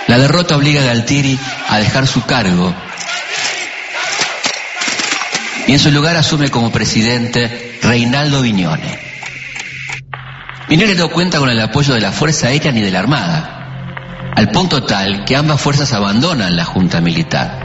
La derrota obliga a Galtieri a dejar su cargo y en su lugar asume como presidente Reinaldo Vignone. Vignone no cuenta con el apoyo de la Fuerza Aérea ni de la Armada, al punto tal que ambas fuerzas abandonan la Junta Militar.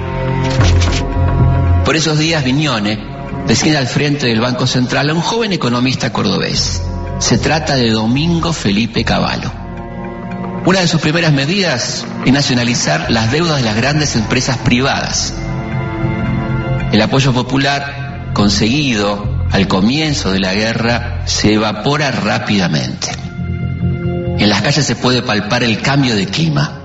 Por esos días Vignone designa al frente del Banco Central a un joven economista cordobés. Se trata de Domingo Felipe Cavallo. Una de sus primeras medidas es nacionalizar las deudas de las grandes empresas privadas. El apoyo popular conseguido al comienzo de la guerra se evapora rápidamente. En las calles se puede palpar el cambio de clima.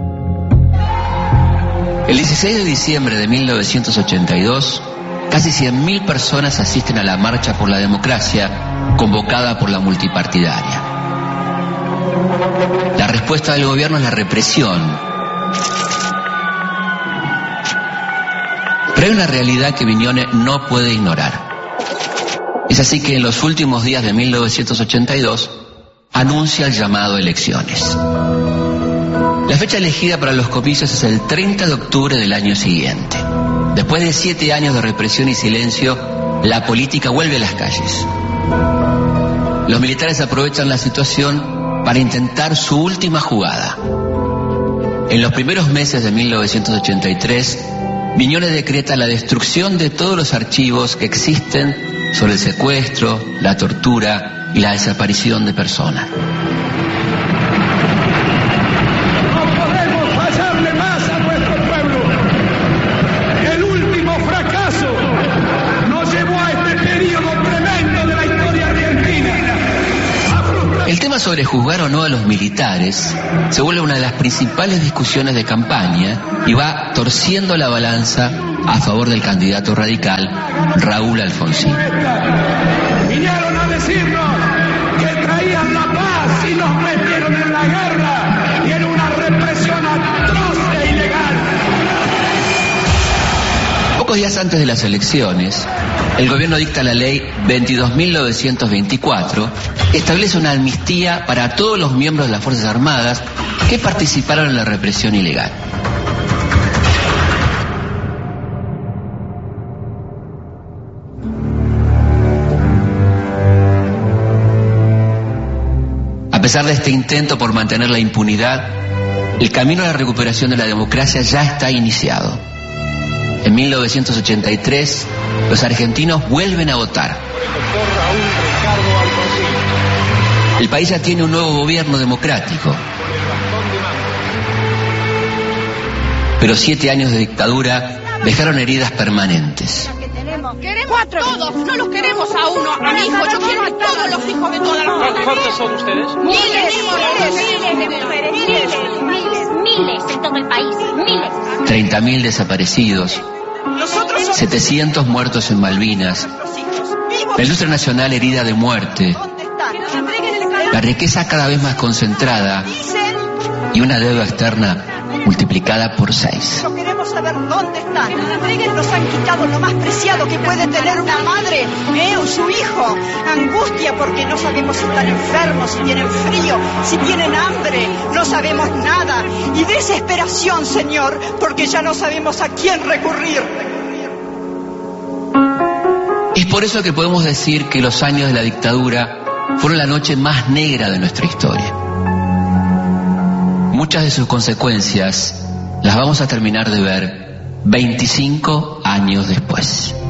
El 16 de diciembre de 1982, casi 100.000 personas asisten a la Marcha por la Democracia convocada por la multipartidaria. La respuesta del gobierno es la represión. Pero hay una realidad que Vignone no puede ignorar. Es así que en los últimos días de 1982 anuncia el llamado a elecciones. La fecha elegida para los comicios es el 30 de octubre del año siguiente. Después de 7 años de represión y silencio, la política vuelve a las calles. Los militares aprovechan la situación para intentar su última jugada. En los primeros meses de 1983, Vignone decreta la destrucción de todos los archivos que existen sobre el secuestro, la tortura y la desaparición de personas. No podemos fallarle más a nuestro pueblo. El último fracaso nos llevó a este periodo tremendo de la historia argentina. El tema sobre juzgar o no a los militares se vuelve una de las principales discusiones de campaña y va torciendo la balanza a favor del candidato radical Raúl Alfonsín. Vinieron a decirnos que traían la paz y nos metieron en la guerra y en una represión atroz e ilegal. Pocos días antes de las elecciones, el gobierno dicta la ley 22.924, que establece una amnistía para todos los miembros de las Fuerzas Armadas que participaron en la represión ilegal. A pesar de este intento por mantener la impunidad, el camino a la recuperación de la democracia ya está iniciado. En 1983, los argentinos vuelven a votar. El país ya tiene un nuevo gobierno democrático. Pero 7 años de dictadura dejaron heridas permanentes. Queremos a todos, no los queremos a uno, a mi hijo, yo quiero a todos los hijos de todas las mujeres. ¿Cuántos son ustedes? Miles de mujeres, miles en todo el país, miles. 30.000 desaparecidos, 700 muertos en Malvinas, la industria nacional herida de muerte, la riqueza cada vez más concentrada y una deuda externa multiplicada por 6. No queremos saber dónde están. Nos han quitado lo más preciado que puede tener una madre, o su hijo. Angustia porque no sabemos si están enfermos, si tienen frío, si tienen hambre. No sabemos nada. Y desesperación, Señor, porque ya no sabemos a quién recurrir. Es por eso que podemos decir que los años de la dictadura fueron la noche más negra de nuestra historia. Muchas de sus consecuencias las vamos a terminar de ver 25 años después.